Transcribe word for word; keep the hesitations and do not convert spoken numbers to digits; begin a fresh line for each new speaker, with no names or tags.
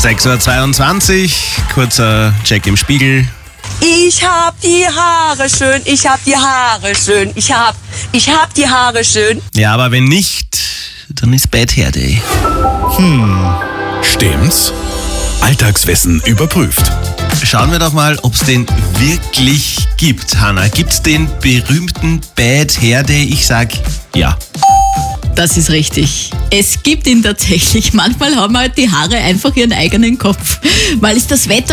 sechs Uhr zweiundzwanzig, kurzer Check im Spiegel.
Ich hab die Haare schön, ich hab die Haare schön, ich hab, ich hab die Haare schön.
Ja, aber wenn nicht, dann ist Bad Hair Day.
Stimmt's? Alltagswissen überprüft.
Schauen wir doch mal, ob es den wirklich gibt. Hanna, gibt's den berühmten Bad Hair Day? Ich sag ja.
Das ist richtig. Es gibt ihn tatsächlich. Manchmal haben halt die Haare einfach ihren eigenen Kopf. Mal ist das Wetter